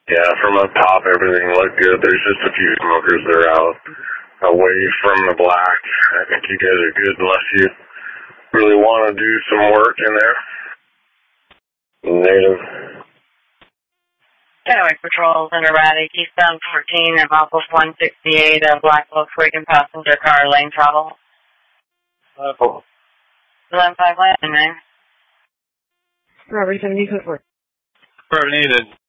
Yeah, from up top, everything looked good. There's just a few smokers that are out away from the black. I think you guys are good unless you really want to do some work in there. Native. Getaway Patrol, erratic, eastbound 14 and off of 168, black Volkswagen passenger car, lane travel. 11-5 landing, man. Robert 70 code 4. Affirmative needed.